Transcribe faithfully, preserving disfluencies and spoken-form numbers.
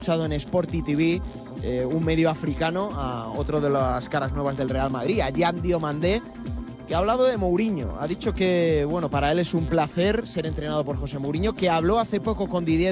escuchado en Sporty T V, eh, un medio africano, a otro de las caras nuevas del Real Madrid, a Jan Diomandé, que ha hablado de Mourinho. Ha dicho que, bueno, para él es un placer ser entrenado por José Mourinho, que habló hace poco con Didier